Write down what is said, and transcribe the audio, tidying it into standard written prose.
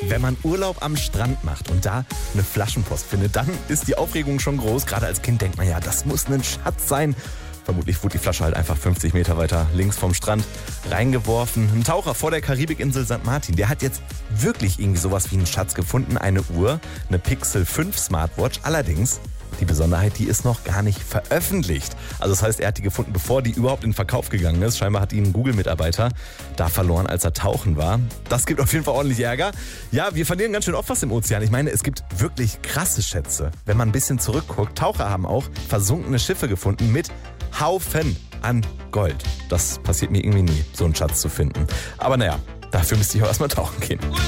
Wenn man Urlaub am Strand macht und da eine Flaschenpost findet, dann ist die Aufregung schon groß. Gerade als Kind denkt man ja, das muss ein Schatz sein. Vermutlich wurde die Flasche halt einfach 50 Meter weiter links vom Strand reingeworfen. Ein Taucher vor der Karibikinsel St. Martin, der hat jetzt wirklich irgendwie sowas wie einen Schatz gefunden. Eine Uhr, eine Pixel 5 Smartwatch. Allerdings, die Besonderheit, die ist noch gar nicht veröffentlicht. Also das heißt, er hat die gefunden, bevor die überhaupt in den Verkauf gegangen ist. Scheinbar hat ihn ein Google-Mitarbeiter da verloren, als er tauchen war. Das gibt auf jeden Fall ordentlich Ärger. Ja, wir verlieren ganz schön oft was im Ozean. Ich meine, es gibt wirklich krasse Schätze. Wenn man ein bisschen zurückguckt, Taucher haben auch versunkene Schiffe gefunden mit Haufen an Gold. Das passiert mir irgendwie nie, so einen Schatz zu finden. Aber naja, dafür müsste ich auch erstmal tauchen gehen.